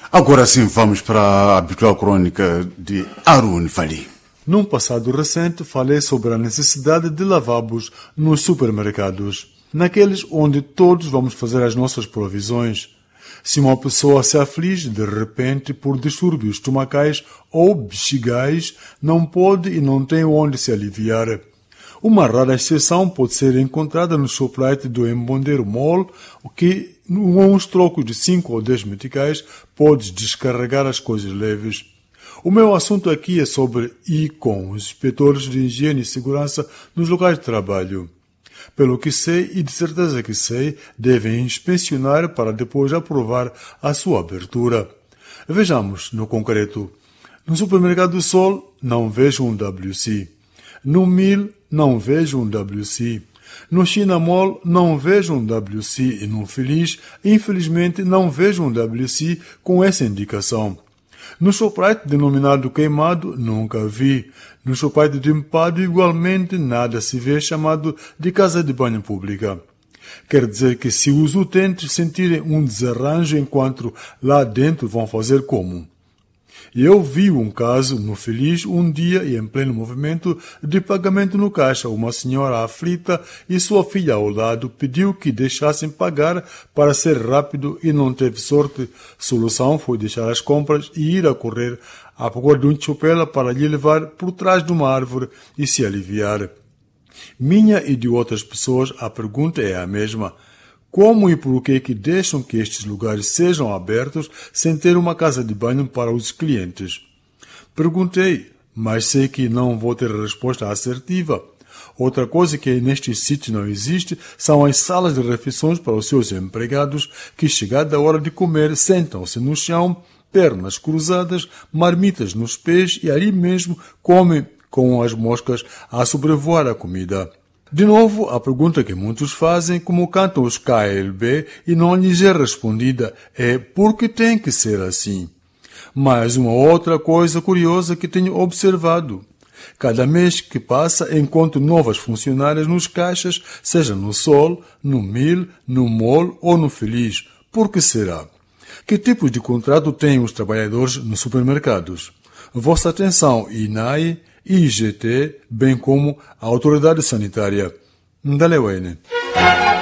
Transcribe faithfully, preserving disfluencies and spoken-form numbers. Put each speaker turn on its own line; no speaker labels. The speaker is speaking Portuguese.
Agora sim vamos para a habitual crônica de Arun Fali.
Num passado recente, falei sobre a necessidade de lavabos nos supermercados, naqueles onde todos vamos fazer as nossas provisões. Se uma pessoa se aflige de repente por distúrbios estomacais ou bexigais, não pode e não tem onde se aliviar. Uma rara exceção pode ser encontrada no Shoprite do Embondeiro Mall, que, com uns trocos de cinco ou dez meticais, podes descarregar as coisas leves. O meu assunto aqui é sobre e com os inspetores de higiene e segurança nos locais de trabalho. Pelo que sei, e de certeza que sei, devem inspecionar para depois aprovar a sua abertura. Vejamos, no concreto. No supermercado do Sol, não vejo um W C. No Mil, não vejo um W C. No China Mall, não vejo um W C. E no Feliz, infelizmente, não vejo um W C com essa indicação. No Shoprite denominado Queimado, nunca vi. No Shoprite de Empado, igualmente, nada se vê chamado de casa de banho pública. Quer dizer que se os utentes sentirem um desarranjo enquanto lá dentro vão fazer como? Eu vi um caso no Feliz um dia e em pleno movimento de pagamento no caixa. Uma senhora aflita e sua filha ao lado pediu que deixassem pagar para ser rápido e não teve sorte. Solução foi deixar as compras e ir a correr à procura de um chupela para lhe levar por trás de uma árvore e se aliviar. Minha e de outras pessoas, a pergunta é a mesma. Como e por que que deixam que estes lugares sejam abertos sem ter uma casa de banho para os clientes? Perguntei, mas sei que não vou ter resposta assertiva. Outra coisa que nestes sítios não existe são as salas de refeições para os seus empregados que, chegada a hora de comer, sentam-se no chão, pernas cruzadas, marmitas nos pés e ali mesmo comem com as moscas a sobrevoar a comida. De novo, a pergunta que muitos fazem, como cantam os K L B, e não lhes é respondida, é por que tem que ser assim? Mas uma outra coisa curiosa que tenho observado. Cada mês que passa, encontro novas funcionárias nos caixas, seja no Sol, no Mil, no Mall ou no Feliz. Por que será? Que tipo de contrato têm os trabalhadores nos supermercados? Vossa atenção, I N A I, I G T, bem como a autoridade sanitária. Ndalewene.